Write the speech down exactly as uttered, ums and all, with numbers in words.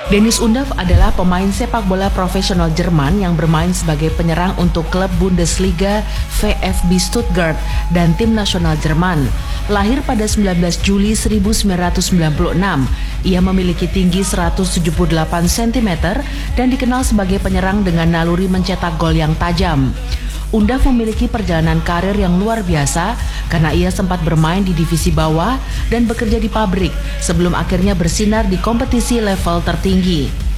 Dennis Undav adalah pemain sepak bola profesional Jerman yang bermain sebagai penyerang untuk klub Bundesliga V F B Stuttgart dan tim nasional Jerman. Lahir pada sembilan belas Juli seribu sembilan ratus sembilan puluh enam, ia memiliki tinggi seratus tujuh puluh delapan sentimeter dan dikenal sebagai penyerang dengan naluri mencetak gol yang tajam. Undav memiliki perjalanan karir yang luar biasa karena ia sempat bermain di divisi bawah dan bekerja di pabrik sebelum akhirnya bersinar di kompetisi level tertinggi.